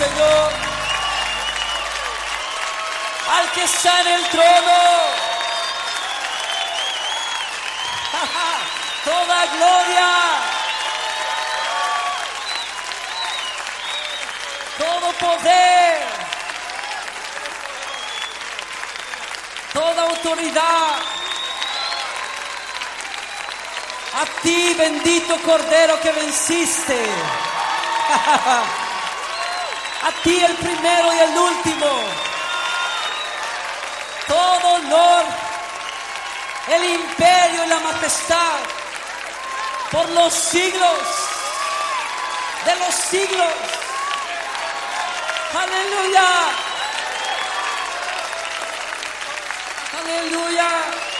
Señor, al que está en el trono. Toda gloria, todo poder, toda autoridad, a ti, bendito Cordero que venciste. A ti, el primero y el último. Todo honor, el imperio y la majestad por los siglos de los siglos. Aleluya. Aleluya.